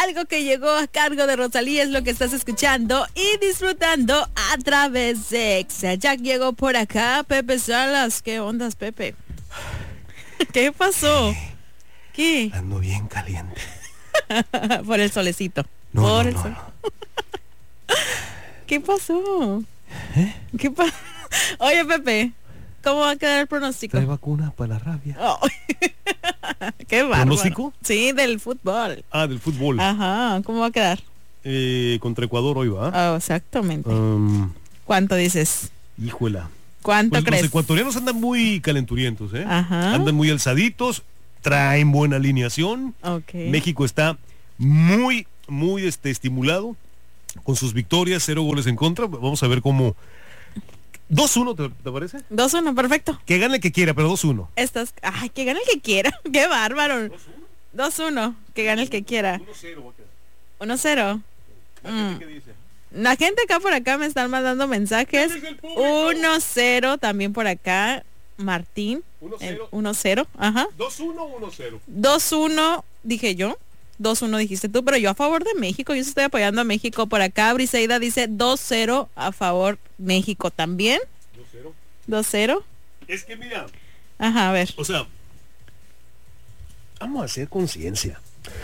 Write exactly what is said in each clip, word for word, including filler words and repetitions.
Algo que llegó a cargo de Rosalía es lo que estás escuchando y disfrutando a través de Exa. Jack llegó por acá, Pepe Salas. ¿Qué ondas, Pepe? ¿Qué pasó? ¿Qué? Ando bien caliente. Por el solecito. No, por no, el no, sol. no. ¿Qué pasó? ¿Eh? ¿Qué pasó? Oye, Pepe, ¿cómo va a quedar el pronóstico? Trae vacuna para la rabia. Oh. Qué bárbaro. ¿Pronóstico? Sí, del fútbol. Ah, del fútbol. Ajá, ¿cómo va a quedar? Eh, contra Ecuador hoy va. Oh, exactamente. Um, ¿Cuánto dices? híjola. ¿Cuánto Pues crees? los ecuatorianos andan muy calenturientos, ¿eh? Ajá. Andan muy alzaditos, traen buena alineación. Ok. México está muy, muy este, estimulado con sus victorias, cero goles en contra. Vamos a ver cómo... dos uno, ¿te, te parece? dos uno, perfecto. Que gane el que quiera, pero dos uno. Estás... Ay, que gane el que quiera. Qué bárbaro. dos uno. Que gane el que quiera. uno cero va a quedar. uno cero. ¿La gente qué dice? La gente acá por acá me están mandando mensajes. uno cero también por acá. Martín. uno cero. uno cero. Ajá. dos uno, uno cero. dos uno dije yo. dos uno dijiste tú, pero yo a favor de México. Yo sí estoy apoyando a México por acá. Briseida dice dos cero a favor México también. dos cero. dos cero. Es que mira, Ajá, a ver. o sea, vamos a hacer conciencia.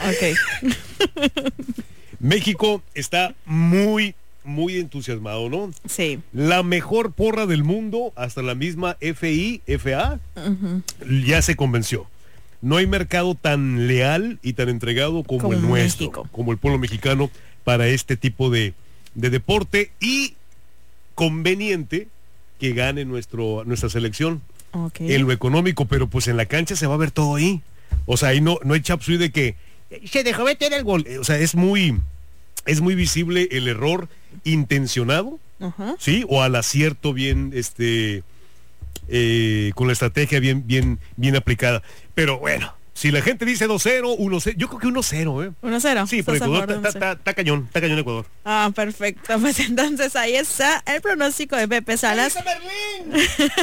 Ok. México está muy, muy entusiasmado, ¿no? Sí. La mejor porra del mundo, hasta la misma F I, F A, Uh-huh. ya se convenció. No hay mercado tan leal y tan entregado como, Como el nuestro, México. como el pueblo mexicano para este tipo de, de deporte, y conveniente que gane nuestro, nuestra selección Ok. en lo económico, pero pues en la cancha se va a ver todo ahí. O sea, ahí no, no hay chapsui de que se dejó meter el gol. O sea, es muy, es muy visible el error intencionado, Ajá. ¿sí? O al acierto bien, este, eh, con la estrategia bien, bien, bien aplicada. Pero bueno, si la gente dice dos cero, uno cero, yo creo que uno cero, ¿eh? uno cero. Sí, pero ¿Estás a Ecuador favor de está uno cero? ta- ta- ta cañón, está cañón Ecuador. Ah, perfecto. Pues entonces ahí está el pronóstico de Pepe Salas. Berlín!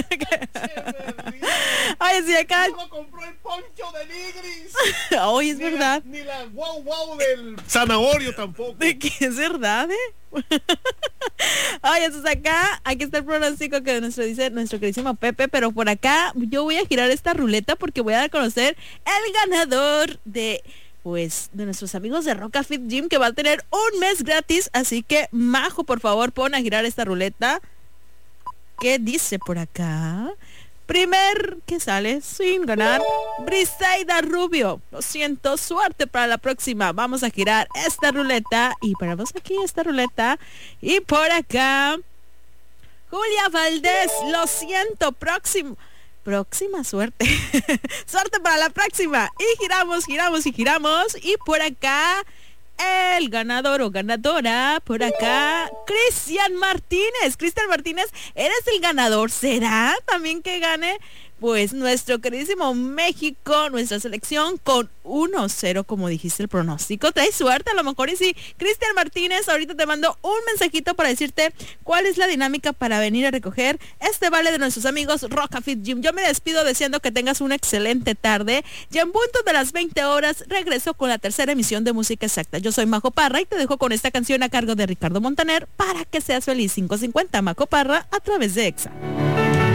Oye, si acá... No compró el poncho de Nigris. Oye, es verdad. Ni la guau guau del zanahorio tampoco. De que es verdad, ¿eh? Oye, entonces acá, aquí está el pronóstico que nuestro dice nuestro queridísimo Pepe, pero por acá yo voy a girar esta ruleta porque voy a dar a conocer el ganador de, pues, de nuestros amigos de Roca Fit Gym, que va a tener un mes gratis. Así que, Majo, por favor, pon a girar esta ruleta. ¿Qué dice por acá? Primer que sale sin ganar, Briseida Rubio. Lo siento, suerte para la próxima. Vamos a girar esta ruleta y paramos aquí esta ruleta. Y por acá, Julia Valdés. Lo siento, próximo. Próxima suerte. Suerte para la próxima. Y giramos, giramos y giramos. Y por acá, el ganador o ganadora, por acá, Cristian Martínez. Cristian Martínez, eres el ganador. ¿Será también que gane? Pues nuestro queridísimo México, nuestra selección, con uno cero, como dijiste el pronóstico. Trae suerte a lo mejor. Y sí, Cristian Martínez, ahorita te mando un mensajito para decirte cuál es la dinámica para venir a recoger este vale de nuestros amigos Roca Fit Gym. Yo me despido deseando que tengas una excelente tarde. Ya en punto de las veinte horas regreso con la tercera emisión de Música Exacta. Yo soy Majo Parra y te dejo con esta canción a cargo de Ricardo Montaner para que seas feliz. Cinco cincuenta Majo Parra a través de Exa.